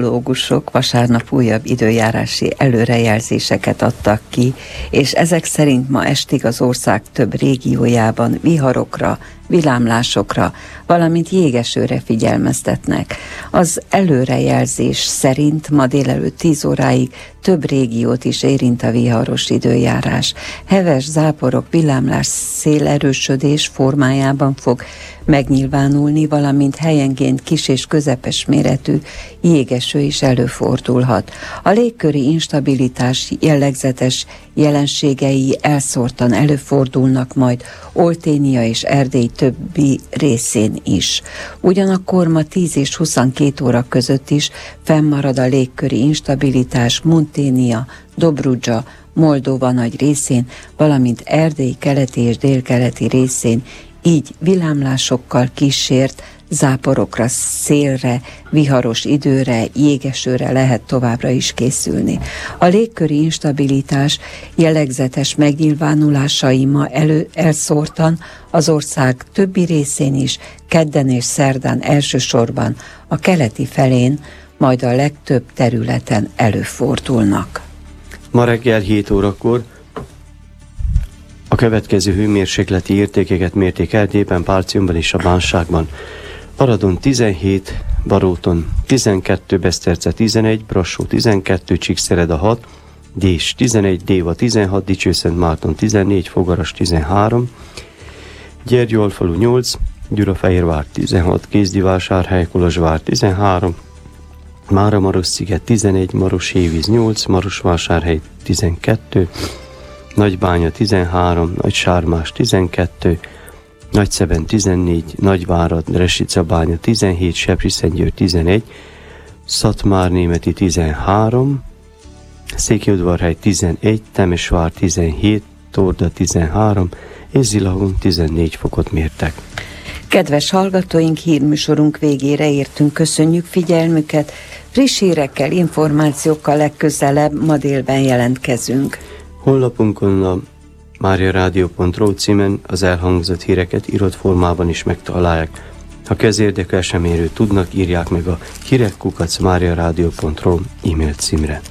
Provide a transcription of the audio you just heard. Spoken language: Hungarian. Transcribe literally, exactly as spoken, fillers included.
Meteorológusok vasárnap újabb időjárási előrejelzéseket adtak ki, és ezek szerint ma estig az ország több régiójában viharokra, villámlásokra, valamint jégesőre figyelmeztetnek. Az előrejelzés szerint ma délelőtt tíz óráig több régiót is érint a viharos időjárás. Heves záporok, villámlás, szélerősödés formájában fog megnyilvánulni, valamint helyenként kis és közepes méretű jégeső is előfordulhat. A légköri instabilitás jellegzetes jelenségei elszórtan előfordulnak majd Olténia és Erdély többi részén is. Ugyanakkor ma tíz és huszonkét óra között is fennmarad a légköri instabilitás Munténia, Dobrudzsa, Moldova nagy részén, valamint Erdély keleti és délkeleti részén, így villámlásokkal kísért záporokra, szélre, viharos időre, jégesőre lehet továbbra is készülni. A légköri instabilitás jellegzetes megnyilvánulásai ma elő, elszórtan az ország többi részén is, kedden és szerdán elsősorban a keleti felén, majd a legtöbb területen előfordulnak. Ma reggel hét órakor a következő hőmérsékleti értékeket mérték Erdélyben, Pálcionban és a Bánságban. Aradon tizenhét, Baróton tizenkettő, Beszterce tizenegy, Brassó tizenkettő, Csíkszereda hat, Dés tizenegy, Déva tizenhat, Dicsőszentmárton tizennégy, Fogaras tizenhárom, Gyergyóalfalu nyolc, Gyulafehérvár tizenhat, Kézdivásárhely, Kolozsvár tizenhárom, Mára-Marossziget tizenegy, Maros-Hévíz nyolc, Marosvásárhely tizenkettő, Nagybánya tizenhárom, Nagysármás tizenkettő, Nagyszeben tizennégy, Nagyvárad, Resicabánya tizenhét, Sepsiszentgyőr tizenegy, Szatmárnémeti tizenhárom, Székelyudvarhely tizenegy, Temesvár tizenhét, Torda tizenhárom és Zilahon tizennégy fokot mértek. Kedves hallgatóink, hírműsorunk végére értünk, köszönjük figyelmüket. Friss hírekkel, információkkal legközelebb ma délben jelentkezünk. Honlapunkon a mariaradio pont ru címen az elhangzott híreket írott formában is megtalálják. Ha közérdekű eseményről tudnak, írják meg a hírek kukac mariaradio pont ru e-mail címre.